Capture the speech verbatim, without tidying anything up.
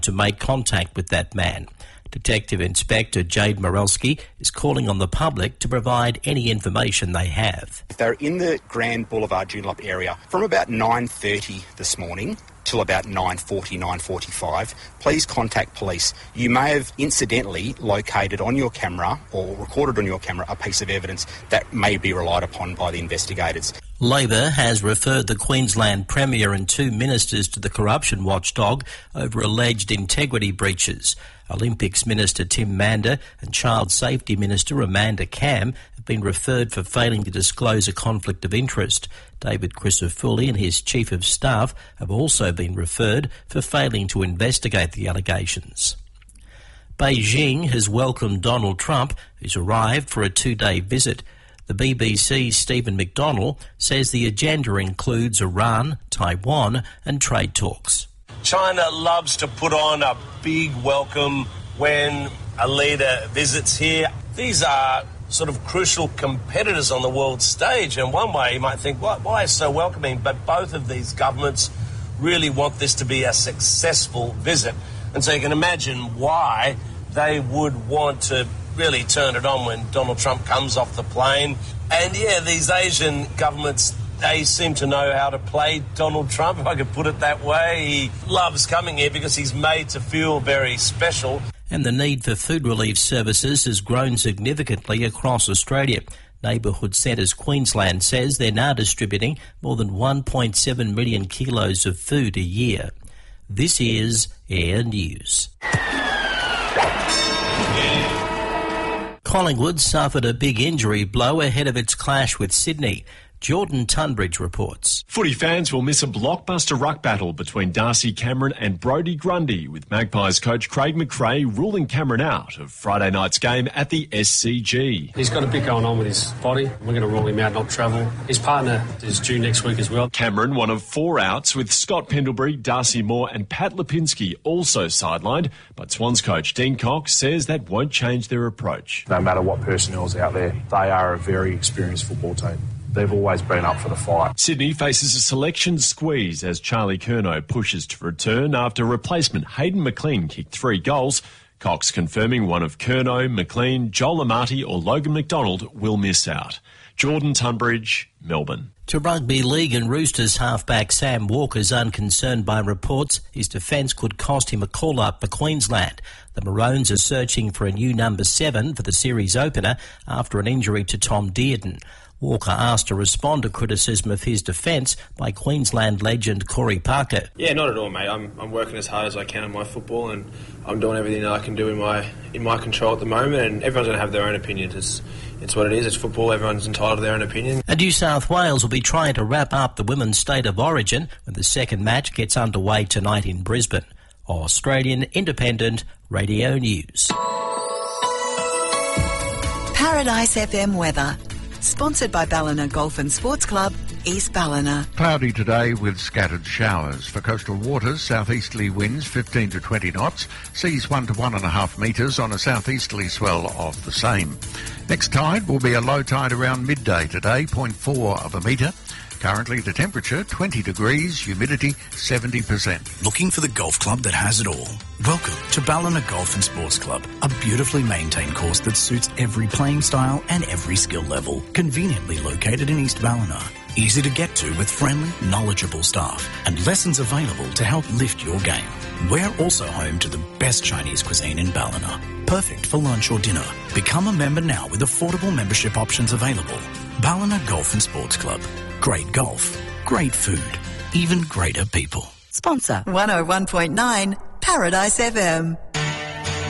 to make contact with that man. Detective Inspector Jade Morelsky is calling on the public to provide any information they have. They're in the Grand Boulevard Joondalup area from about nine thirty this morning till about nine forty, nine forty-five. Please contact police. You may have incidentally located on your camera or recorded on your camera a piece of evidence that may be relied upon by the investigators. Labor has referred the Queensland Premier and two ministers to the corruption watchdog over alleged integrity breaches. Olympics Minister Tim Mander and Child Safety Minister Amanda Cam have been referred for failing to disclose a conflict of interest. David Crisafulli and his Chief of Staff have also been referred for failing to investigate the allegations. Beijing has welcomed Donald Trump, who's arrived for a two-day visit. The B B C's Stephen McDonnell says the agenda includes Iran, Taiwan and trade talks. China loves to put on a big welcome when a leader visits here. These are sort of crucial competitors on the world stage, and one way you might think, why, why is so welcoming? But both of these governments really want this to be a successful visit, and so you can imagine why they would want to really turn it on when Donald Trump comes off the plane. And yeah, these Asian governments, they seem to know how to play Donald Trump, if I could put it that way. He loves coming here because he's made to feel very special. And the need for food relief services has grown significantly across Australia. Neighbourhood Centres Queensland says they're now distributing more than one point seven million kilos of food a year. This is Air News. Collingwood suffered a big injury blow ahead of its clash with Sydney. Jordan Tunbridge reports. Footy fans will miss a blockbuster ruck battle between Darcy Cameron and Brodie Grundy, with Magpies coach Craig McRae ruling Cameron out of Friday night's game at the S C G. He's got a bit going on with his body. We're going to rule him out, not travel. His partner is due next week as well. Cameron, one of four outs, with Scott Pendlebury, Darcy Moore and Pat Lipinski also sidelined, but Swans coach Dean Cox says that won't change their approach. No matter what personnel's out there, they are a very experienced football team. They've always been up for the fight. Sydney faces a selection squeeze as Charlie Curnow pushes to return after replacement Hayden McLean kicked three goals. Cox confirming one of Curnow, McLean, Joel Amati or Logan McDonald will miss out. Jordan Tunbridge, Melbourne. To rugby league, and Roosters halfback Sam Walker's unconcerned by reports his defence could cost him a call-up for Queensland. The Maroons are searching for a new number seven for the series opener after an injury to Tom Dearden. Walker asked to respond to criticism of his defence by Queensland legend Corey Parker. Yeah, not at all, mate. I'm I'm working as hard as I can on my football, and I'm doing everything that I can do in my in my control at the moment. And everyone's going to have their own opinions. It's it's what it is. It's football. Everyone's entitled to their own opinion. And New South Wales will be trying to wrap up the women's state of origin when the second match gets underway tonight in Brisbane. Australian Independent Radio News. Paradise F M weather. Sponsored by Ballina Golf and Sports Club, East Ballina. Cloudy today with scattered showers. For coastal waters, southeasterly winds fifteen to twenty knots, seas one to one and a half metres on a southeasterly swell of the same. Next tide will be a low tide around midday today, zero point four of a metre. Currently the temperature twenty degrees, humidity seventy percent. Looking for the golf club that has it all? Welcome to Ballina Golf and Sports Club, a beautifully maintained course that suits every playing style and every skill level. Conveniently located in East Ballina. Easy to get to with friendly, knowledgeable staff and lessons available to help lift your game. We're also home to the best Chinese cuisine in Ballina. Perfect for lunch or dinner. Become a member now with affordable membership options available. Ballina Golf and Sports Club. Great golf, great food, even greater people. Sponsor one oh one point nine Paradise F M.